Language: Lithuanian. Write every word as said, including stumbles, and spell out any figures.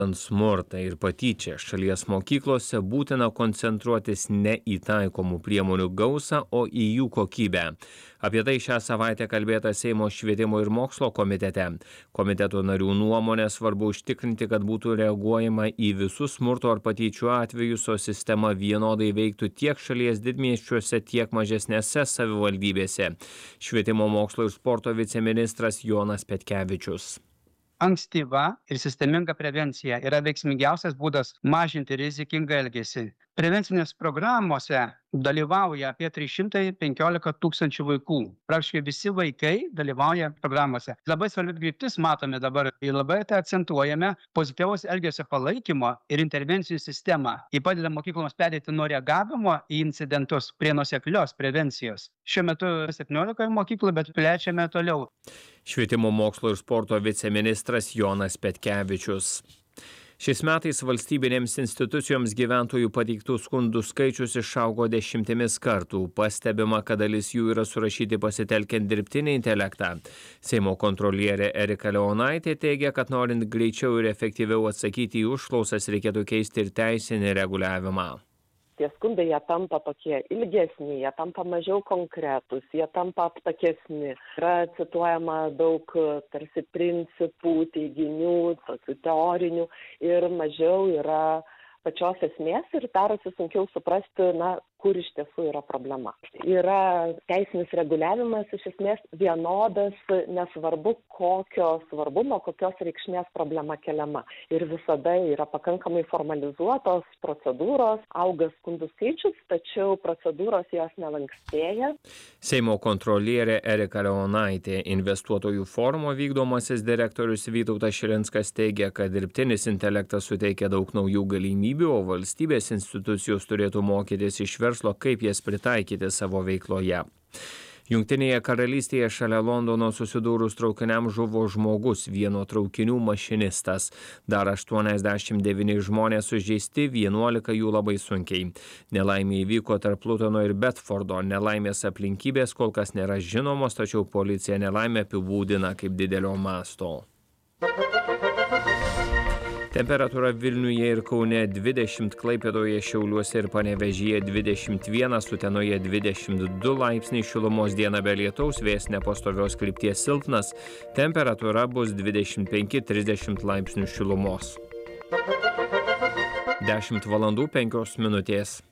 Smurtą ir patyčią šalies mokyklose būtina koncentruotis ne į taikomų priemonių gausą, o į jų kokybę. Apie tai šią savaitę kalbėta Seimo švietimo ir mokslo komitete. Komiteto narių nuomonė svarbu užtikrinti, kad būtų reaguojama į visus smurto ar patyčių atvejus, o sistema vienodai veiktų tiek šalies didmiesčiuose, tiek mažesnėse savivaldybėse. Švietimo mokslo ir sporto viceministras Jonas Petkevičius. Ankstyva ir sisteminga prevencija yra veiksmingiausias būdas mažinti rizikingą elgesį. Prevencinės programuose dalyvauja apie trys šimtai penkiolika tūkstančių vaikų. Praktiškai visi vaikai dalyvauja programuose. Labai svarbi kryptis matome dabar ir labai tai akcentuojame pozityvaus elgesio palaikymo ir intervencijų sistemą. Ji padeda mokykloms pereiti nuo reagavimo į incidentus prie nuoseklios prevencijos. Šiuo metu septyniolika mokyklų, bet plečiame toliau. Švietimo mokslo ir sporto viceministras Jonas Petkevičius. Šiais metais valstybinėms institucijoms gyventojų pateiktų skundų skaičius išaugo dešimtimis kartų. Pastebima, kad dalis jų yra surašyti pasitelkiant dirbtinį intelektą. Seimo kontrolierė Erika Leonaitė teigia, kad norint greičiau ir efektyviau atsakyti į užklausas, reikėtų keisti ir teisinį reguliavimą. Tie skundai, jie tampa tokie ilgesni, jie tampa mažiau konkretūs, jie tampa aptakesni. Yra cituojama daug tarsi principų, teiginių, tokių teorinių ir mažiau yra pačios esmės ir darosi sunkiau suprasti, na, kur iš tiesų yra problema. Yra teisinis reguliavimas iš esmės vienodas, nesvarbu kokio svarbumo, kokios reikšmės problema keliama. Ir visada yra pakankamai formalizuotos procedūros, auga skundų skaičius, tačiau procedūros jos nelankstėja. Seimo kontrolierė Erika Leonaitė, investuotojų forumo vykdomasis direktorius Vytautas Šilinskas teigia, kad dirbtinis intelektas suteikia daug naujų galimybių, o valstybės institucijos turėtų mokytis iš verslo, kaip jas pritaikyti savo veikloje. Jungtinėje karalystėje šalia Londono susidūrus traukiniam žuvo žmogus, vieno traukinių mašinistas. Dar aštuoniasdešimt devyni žmonės sužeisti, vienuolika jų labai sunkiai. Nelaimė įvyko tarp Lutono ir Bedfordo. Nelaimės aplinkybės kol kas nėra žinomos, tačiau policija nelaimę apibūdina kaip didelio masto. Temperatūra Vilniuje ir Kaune dvidešimt, Klaipėdoje, Šiauliuose ir Panevėžyje dvidešimt vienas, Utenoje dvidešimt du laipsniai šilumos, dieną be lietaus, vėjas nepastovios krypties silpnas, temperatūra bus dvidešimt penki trisdešimt laipsnių šilumos. dešimt valandų penkios minutės.